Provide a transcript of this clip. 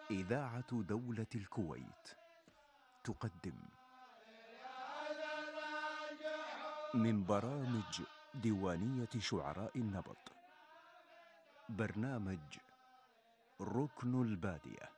إذاعة دولة الكويت تقدم من برامج ديوانية شعراء النبط برنامج ركن البادية.